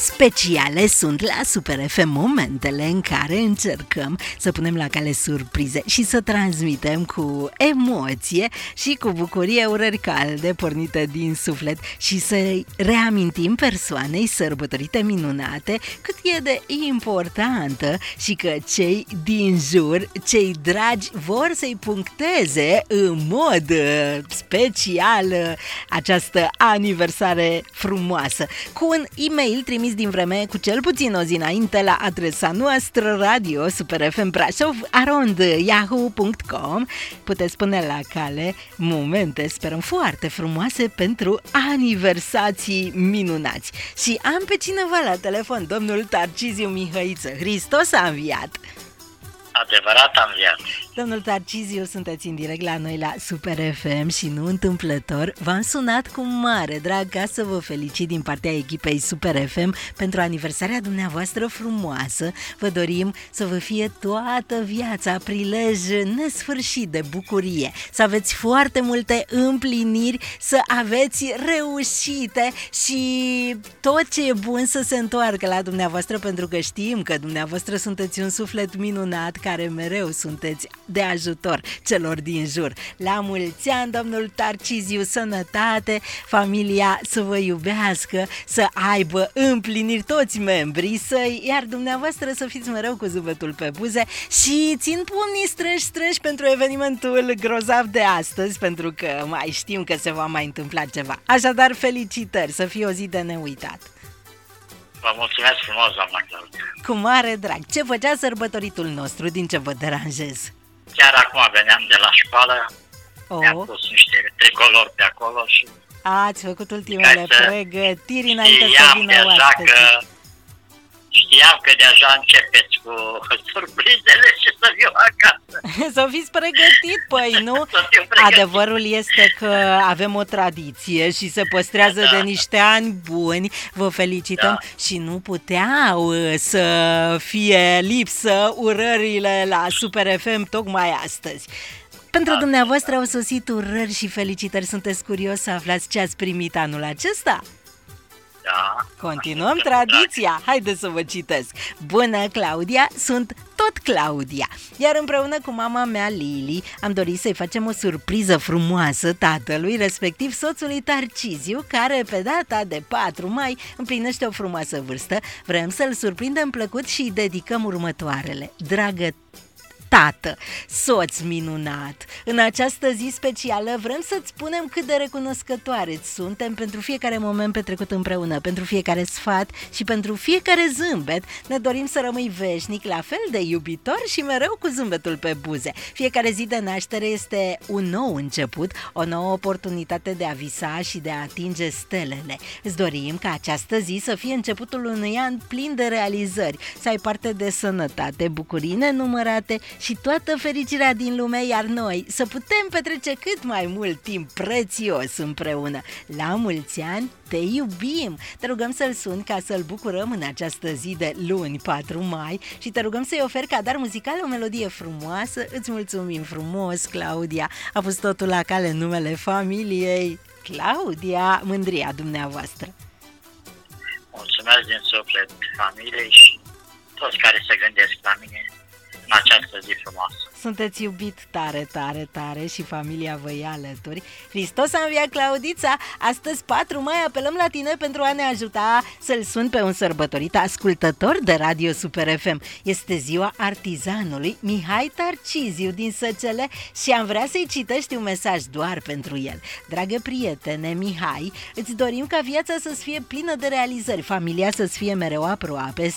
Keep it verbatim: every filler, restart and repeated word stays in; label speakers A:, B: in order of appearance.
A: Speciale sunt la Super F M momentele în care încercăm să punem la cale surprize și să transmitem cu emoție și cu bucurie urări calde pornite din suflet și să-i reamintim persoanei sărbătorite minunate cât e de importantă și că cei din jur, cei dragi, vor să-i puncteze în mod special această aniversare frumoasă cu un e-mail trimis din vreme cu cel puțin o zi înainte la adresa noastră radio superfmbrașov arond yahoo punct com. Puteți pune la cale momente, sperăm, foarte frumoase pentru aniversații minunați. Și am pe cineva la telefon, domnul Tarciziu Mihăiță. Hristos a înviat!
B: Adevărat am înviat.
A: Domnul Tarciziu, sunteți în direct la noi la Super F M și nu întâmplător v-am sunat cu mare drag ca să vă felicit din partea echipei Super F M pentru aniversarea dumneavoastră frumoasă. Vă dorim să vă fie toată viața prilej nesfârșit de bucurie, să aveți foarte multe împliniri, să aveți reușite și tot ce e bun să se întoarcă la dumneavoastră, pentru că știm că dumneavoastră sunteți un suflet minunat care mereu sunteți de ajutor celor din jur. La mulți ani, domnul Tarciziu, sănătate, familia să vă iubească, să aibă împliniri toți membrii, să, iar dumneavoastră să fiți mereu cu zâmbetul pe buze și țin pumnii strânși, strânși pentru evenimentul grozav de astăzi, pentru că mai știm că se va mai întâmpla ceva. Așadar, felicitări, să fie o zi de neuitat.
B: Vă mulțumesc frumos, doamna Claudia.
A: Cu mare drag. Ce făcea sărbătoritul nostru? Din ce vă deranjez?
B: Chiar acum veneam de la școală,
A: oh.
B: mi-am pus niște tricolori pe acolo și...
A: Ați făcut ultimele pregătiri înainte să vină oaspeții.
B: Că știam că deja începeți cu surprizele și să viu acasă.
A: Să fiți pregătit, păi, nu? Adevărul este că avem o tradiție și se păstrează da. de niște ani buni. Vă felicităm da. și nu puteau să fie lipsă urările la Super F M tocmai astăzi. Pentru da, dumneavoastră da. au sosit urări și felicitări. Sunteți curios să aflați ce ați primit anul acesta?
B: Da.
A: Continuăm tradiția. Haideți să vă citesc. Bună, Claudia, sunt tot Claudia. Iar împreună cu mama mea, Lili, am dorit să-i facem o surpriză frumoasă tatălui, respectiv soțului Tarciziu, care pe data de patru mai împlinește o frumoasă vârstă. Vrem să-l surprindem plăcut și îi dedicăm următoarele. Dragă tată, soț minunat, în această zi specială vrem să-ți spunem cât de recunoscătoare suntem pentru fiecare moment petrecut împreună, pentru fiecare sfat și pentru fiecare zâmbet. Ne dorim să rămâi veșnic, la fel de iubitor și mereu cu zâmbetul pe buze. Fiecare zi de naștere este un nou început, o nouă oportunitate de a visa și de a atinge stelele. Îți dorim ca această zi să fie începutul unui an plin de realizări, să ai parte de sănătate, bucurii nenumărate și toată fericirea din lume, iar noi să putem petrece cât mai mult timp prețios împreună. La mulți ani, te iubim! Te rugăm să-l suni ca să-l bucurăm în această zi de luni, patru mai, și te rugăm să-i oferi ca dar muzical o melodie frumoasă. Îți mulțumim frumos, Claudia! A fost totul la cale în numele familiei. Claudia, mândria dumneavoastră!
B: Mulțumesc din suflet familiei și toți care se gândesc la mine în această zi frumoasă.
A: Sunteți iubit tare, tare, tare și familia vă ia alături. Hristos a înviat, Claudița! Astăzi, patru mai, apelăm la tine pentru a ne ajuta să-l sun pe un sărbătorit ascultător de Radio Super F M. Este ziua artizanului Mihai Tarciziu din Săcele și am vrea să-i citești un mesaj doar pentru el. Dragă prietene Mihai, îți dorim ca viața să-ți fie plină de realizări, familia să-ți fie mereu aproape,